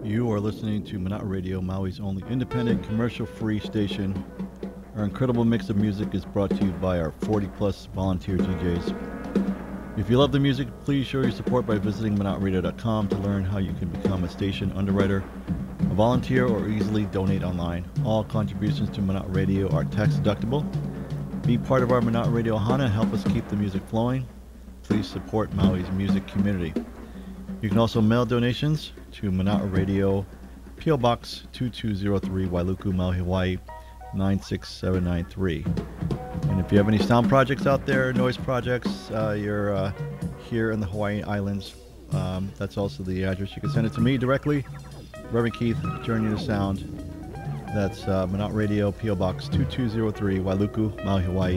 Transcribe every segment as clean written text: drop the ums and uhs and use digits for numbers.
You are listening to Minot Radio, Maui's only independent, commercial-free station. Our incredible mix of music is brought to you by our 40-plus volunteer DJs. If you love the music, please show your support by visiting MinotRadio.com to learn how you can become a station underwriter, a volunteer, or easily donate online. All contributions to Minot Radio are tax deductible. Be part of our Minot Radio Hana and help us keep the music flowing. Please support Maui's music community. You can also mail donations to Minot Radio, P.O. Box 2203, Wailuku, Maui, Hawaii 96793. And if you have any sound projects out there, noise projects, you're here in the Hawaii Islands, that's also the address. You can send it to me directly, Reverend Keith, Journey to Sound. That's Minot Radio, P.O. Box 2203, Wailuku, Maui, Hawaii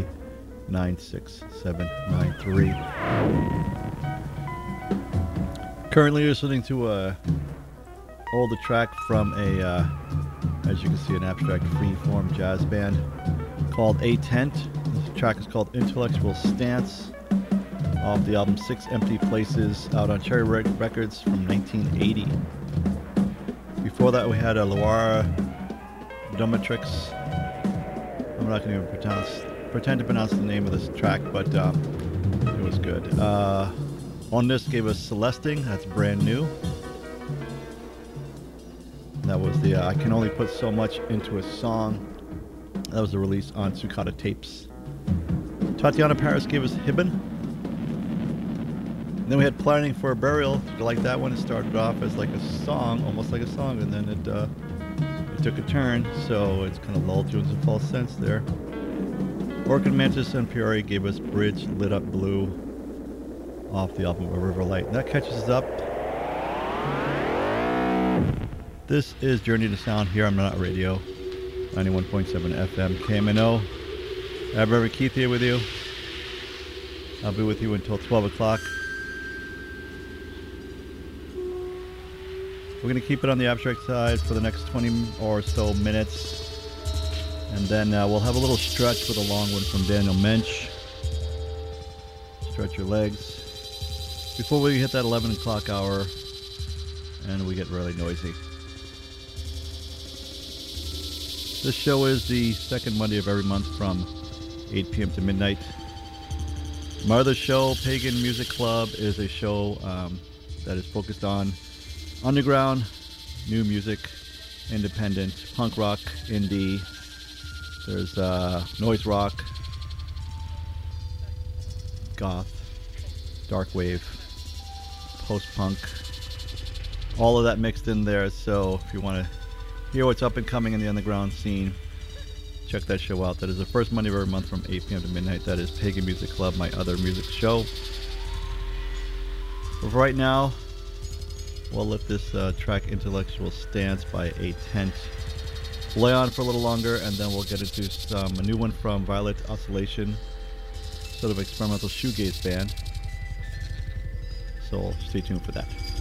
96793. Currently listening to a older track from a, as you can see, an abstract free-form jazz band called A Tent. This track is called Intellectual Stance, off the album Six Empty Places, out on Cherry Records from 1980. Before that, we had a Loara Domatrix. I'm not going to pretend to pronounce the name of this track, but it was good. On this gave us Celesting, that's brand new. That was the I Can Only Put So Much Into a Song. That was the release on Sukata Tapes. Tatiana Paris gave us Hibben. Then we had Planning for a Burial. Did you like that one? It started off as like a song, almost like a song, and then it took a turn, so it's kind of lulled you into false sense there. Orchid Mantis and Peoria gave us Bridge Lit Up Blue, off the album A River Light. And that catches us up. This is Journey to Sound here on Minot Radio, 91.7 FM KMNO. I have Reverend Keith here with you. I'll be with you until 12 o'clock. We're going to keep it on the abstract side for the next 20 or so minutes. And then we'll have a little stretch with a long one from Daniel Mensch. Stretch your legs before we hit that 11 o'clock hour and we get really noisy. This show is the second Monday of every month from 8 p.m. to midnight. My other show, Pagan Music Club, is a show that is focused on underground, new music, independent, punk rock, indie. There's noise rock, goth, dark wave, post-punk, all of that mixed in there. So if you want to hear what's up and coming in the underground scene, check that show out. That is the first Monday of every month from 8 p.m. to midnight. That is Pagan Music Club, my other music show. But for right now, we'll let this track Intellectual Stance by A Tent lay on for a little longer, and then we'll get into a new one from Violet Oscillation, sort of experimental shoegaze band. So stay tuned for that.